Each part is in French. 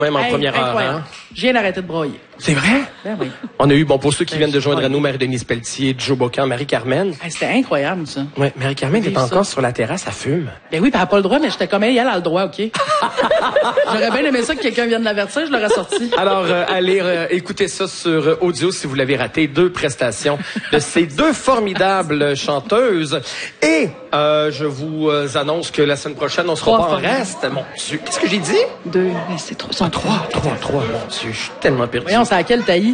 Même en première heure. Incroyable. Je viens d'arrêter de broyer. C'est vrai? Ben oui. On a eu, pour ceux qui viennent de joindre à nous, Marie-Denise Pelletier, Joe Bocan, Marie-Carmen. C'était incroyable, ça. Ouais, Marie-Carmen est encore sur la terrasse, elle fume. Ben oui, puis elle n'a pas le droit, mais j'étais comme elle a le droit, OK? J'aurais bien aimé ça que quelqu'un vienne l'avertir, je l'aurais sorti. Alors, allez écouter ça sur audio si vous l'avez raté. 2 prestations de ces 2 formidables chanteuses. Et je vous annonce que la semaine prochaine, on sera pas en reste. Mon Dieu, qu'est-ce que j'ai dit? 2, mais c'est trop. 3. 3, mon Dieu, je suis tellement perdu. Voyons, c'est à quel taillis?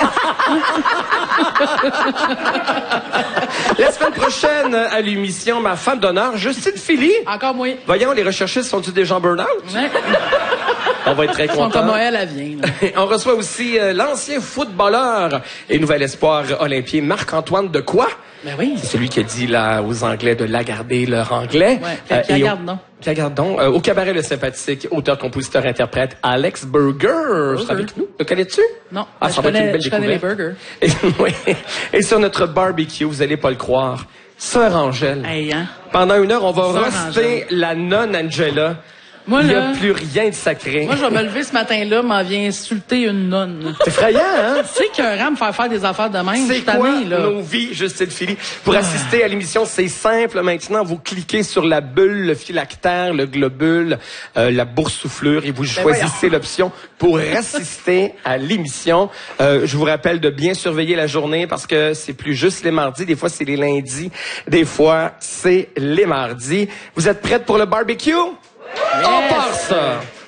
La semaine prochaine, à l'émission, ma femme d'honneur, Justine Philly. Encore moins. Voyons, les recherchistes sont-ils déjà en burn-out? Ouais. On va être très contents. Comme Noël, elle vient. On reçoit aussi l'ancien footballeur et nouvel espoir olympien Marc-Antoine de quoi? Ben oui. C'est celui qui a dit là aux Anglais de lagarder leur anglais. Ouais, qui regarde donc. Au cabaret le sympathique, auteur, compositeur, interprète Alex Burger sera avec nous. Le connais-tu? Non. Ah, ça va être une belle je connais les découverte. burgers. Oui. Et sur notre barbecue, vous allez pas le croire, Sœur Angèle. Hey, hein? Pendant 1 heure, on va Sœur roster Angèle. la nonne Angela. Moi, Il n'y là, a plus rien de sacré. moi, je vais me lever ce matin-là, m'en vient insulter une nonne. C'est effrayant, hein? Tu sais qu'un me faire des affaires de même, C'est je suis quoi tannée, là. nos vies, Justine Philly? Pour assister à l'émission, c'est simple. Maintenant, vous cliquez sur la bulle, le phylactère, le globule, la boursouflure et vous choisissez l'option pour assister à l'émission. Je vous rappelle de bien surveiller la journée parce que c'est plus juste les mardis. Des fois, c'est les lundis. Des fois, c'est les mardis. Vous êtes prêtes pour le barbecue? Yes. On part ça!